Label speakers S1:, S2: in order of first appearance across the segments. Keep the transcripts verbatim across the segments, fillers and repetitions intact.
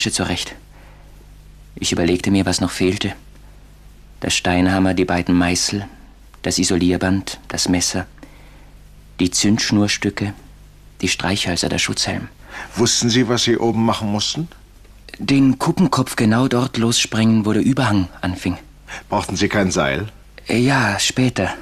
S1: zurecht. Ich überlegte mir, was noch fehlte. Der Steinhammer, die beiden Meißel, das Isolierband, das Messer, die Zündschnurstücke, die Streichhölzer, der Schutzhelm.
S2: Wussten Sie, was Sie oben machen mussten?
S1: Den Kuppenkopf genau dort lossprengen, wo der Überhang anfing.
S2: Brauchten Sie kein Seil?
S1: Ja, später.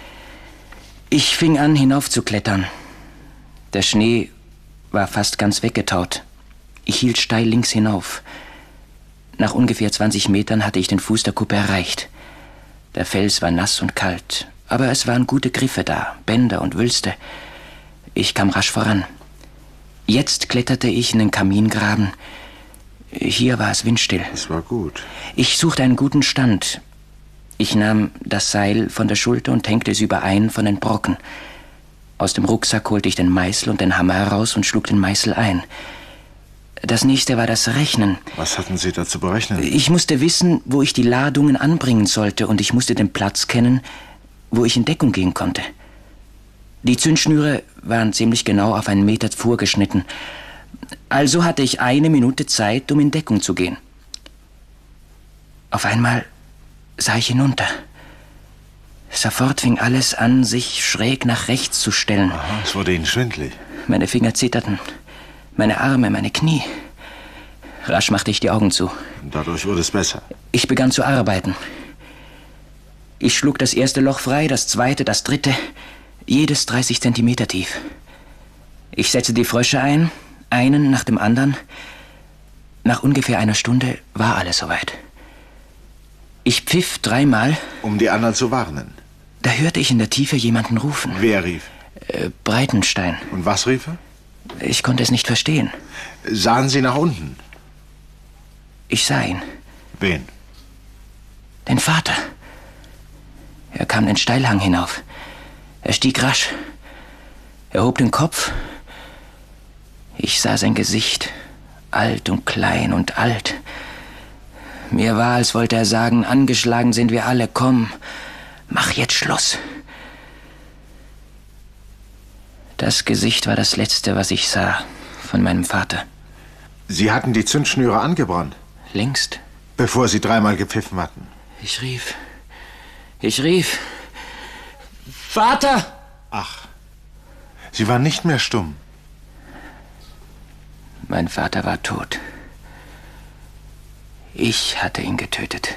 S1: Ich fing an, hinaufzuklettern. Der Schnee war fast ganz weggetaut. Ich hielt steil links hinauf. Nach ungefähr zwanzig Metern hatte ich den Fuß der Kuppe erreicht. Der Fels war nass und kalt, aber es waren gute Griffe da, Bänder und Wülste. Ich kam rasch voran. Jetzt kletterte ich in den Kamingraben. Hier war es windstill.
S2: Das war gut.
S1: Ich suchte einen guten Stand. Ich nahm das Seil von der Schulter und hängte es überein von den Brocken. Aus dem Rucksack holte ich den Meißel und den Hammer heraus und schlug den Meißel ein. Das nächste war das Rechnen.
S2: Was hatten Sie da zu berechnen?
S1: Ich musste wissen, wo ich die Ladungen anbringen sollte, und ich musste den Platz kennen, wo ich in Deckung gehen konnte. Die Zündschnüre waren ziemlich genau auf einen Meter vorgeschnitten. Also hatte ich eine Minute Zeit, um in Deckung zu gehen. Auf einmal sah ich hinunter. Sofort fing alles an, sich schräg nach rechts zu stellen.
S2: Aha, es wurde Ihnen schwindelig.
S1: Meine Finger zitterten. Meine Arme, meine Knie. Rasch machte ich die Augen zu.
S2: Und dadurch wurde es besser.
S1: Ich begann zu arbeiten. Ich schlug das erste Loch frei, das zweite, das dritte, jedes dreißig Zentimeter tief. Ich setzte die Frösche ein, einen nach dem anderen. Nach ungefähr einer Stunde war alles soweit. Ich pfiff dreimal.
S2: Um die anderen zu warnen.
S1: Da hörte ich in der Tiefe jemanden rufen.
S2: Wer rief?
S1: Äh, Breitenstein.
S2: Und was rief er?
S1: Ich konnte es nicht verstehen.
S2: Sahen Sie nach unten?
S1: Ich sah ihn.
S2: Wen?
S1: Den Vater. Er kam den Steilhang hinauf. Er stieg rasch. Er hob den Kopf. Ich sah sein Gesicht. Alt und klein und alt. Mir war, als wollte er sagen, angeschlagen sind wir alle. Komm, mach jetzt Schluss. Das Gesicht war das Letzte, was ich sah von meinem Vater.
S2: Sie hatten die Zündschnüre angebrannt?
S1: Längst.
S2: Bevor Sie dreimal gepfiffen hatten?
S1: Ich rief. Ich rief. Vater!
S2: Ach, Sie waren nicht mehr stumm.
S1: Mein Vater war tot. Ich hatte ihn getötet.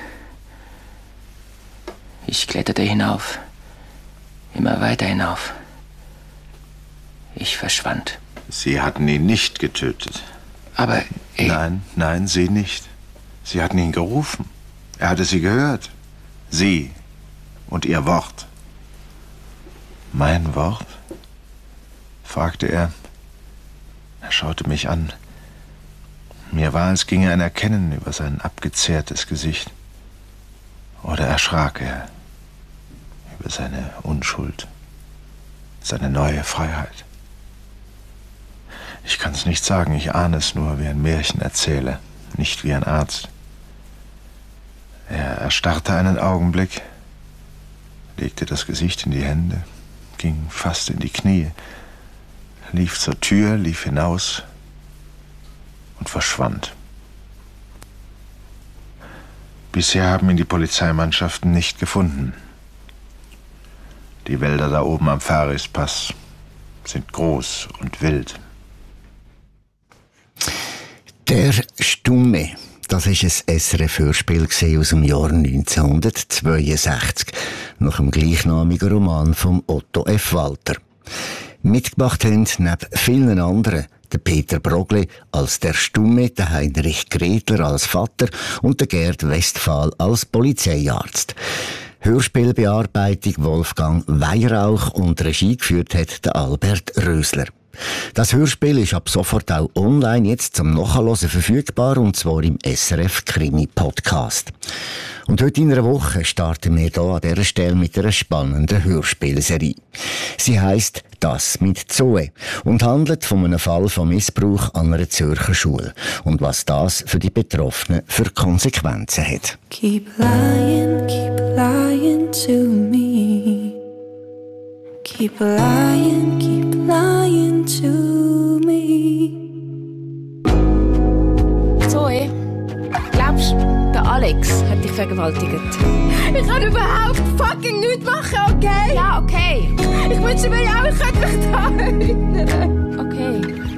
S1: Ich kletterte hinauf. Immer weiter hinauf. Ich verschwand.
S2: Sie hatten ihn nicht getötet.
S1: Aber ich...
S2: Nein, nein, Sie nicht. Sie hatten ihn gerufen. Er hatte Sie gehört. Sie und Ihr Wort. Mein Wort? Fragte er. Er schaute mich an. Mir war, als ginge ein Erkennen über sein abgezehrtes Gesicht. Oder erschrak er über seine Unschuld, seine neue Freiheit. Ich kann's nicht sagen, ich ahne es nur wie ein Märchenerzähler, nicht wie ein Arzt. Er erstarrte einen Augenblick, legte das Gesicht in die Hände, ging fast in die Knie, lief zur Tür, lief hinaus und verschwand. Bisher haben ihn die Polizeimannschaften nicht gefunden. Die Wälder da oben am Farispass sind groß und wild.
S3: Der Stumme, das war ein S R F-Hörspiel aus dem Jahr neunzehnhundertzweiundsechzig, nach dem gleichnamigen Roman von Otto F. Walter. Mitgemacht haben neben vielen anderen der Peter Brogli als der Stumme, der Heinrich Gretler als Vater und der Gerd Westphal als Polizeiarzt. Hörspielbearbeitung Wolfgang Weyrauch und Regie geführt hat der Albert Rösler. Das Hörspiel ist ab sofort auch online jetzt zum Nachhören verfügbar, und zwar im S R F Krimi Podcast. Und heute in einer Woche starten wir hier an dieser Stelle mit einer spannenden Hörspielserie. Sie heisst «Das mit Zoe» und handelt von einem Fall von Missbrauch an einer Zürcher Schule und was das für die Betroffenen für Konsequenzen hat.
S4: Keep lying, keep lying to me. Keep lying, keep lying to me.
S5: Zoe, Alex hat dich vergewaltigt.
S6: Ich kann überhaupt fucking nichts machen, okay?
S5: Ja, okay.
S6: Ich wünsche mir auch, ich könnte mich da erinnern.
S5: Okay.